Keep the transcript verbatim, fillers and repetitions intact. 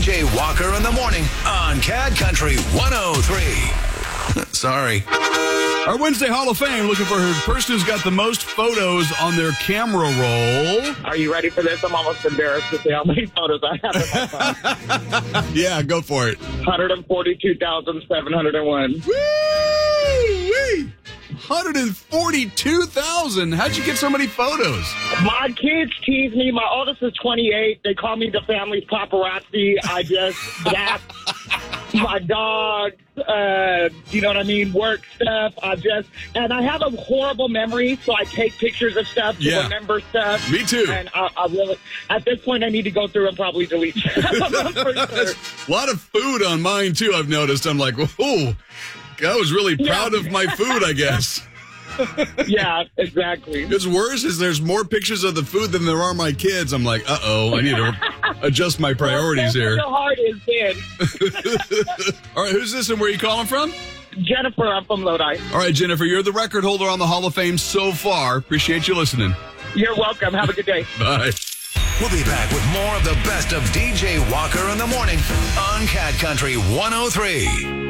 J Walker in the morning on Cad Country one oh three. Sorry. Our Wednesday Hall of Fame looking for her person who's got the most photos on their camera roll. Are you ready for this? I'm almost embarrassed to say how many photos I have in my phone. Yeah, go for it. one hundred forty-two thousand seven hundred one. Woo-wee! one hundred forty-two thousand. How'd you get so many photos? My kids tease me. My oldest is twenty-eight. They call me the family's paparazzi. I just laugh. My dog, uh, you know what I mean, work stuff. I just, and I have a horrible memory, so I take pictures of stuff to Yeah. remember stuff. Me too. And I, I really, at this point, I need to go through and probably delete stuff. I'm pretty sure. A lot of food on mine, too, I've noticed. I'm like, oh, I was really proud Yeah. of my food, I guess. Yeah, exactly. What's worse is there's more pictures of the food than there are my kids. I'm like, uh-oh, I need to adjust my priorities here. The heart is dead. All right, who's this and where are you calling from? Jennifer, I'm from Lodi. All right, Jennifer, you're the record holder on the Hall of Fame so far. Appreciate you listening. You're welcome. Have a good day. Bye. We'll be back with more of the best of D J Walker in the morning on Cat Country one oh three.